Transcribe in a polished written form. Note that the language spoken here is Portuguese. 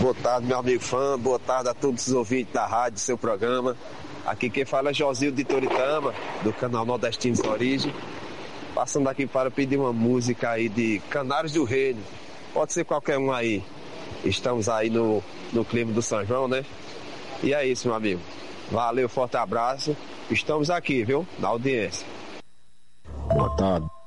boa tarde, meu amigo fã, boa tarde a todos os ouvintes da rádio, do seu programa. Aqui quem fala é Josildo de Toritama, do canal Nordestinos da Origem. Passando aqui para pedir uma música aí de Canários do Reino. Pode ser qualquer um aí. Estamos aí no clima do São João, né? E é isso, meu amigo. Valeu, forte abraço. Estamos aqui, viu? Na audiência. Boa tarde.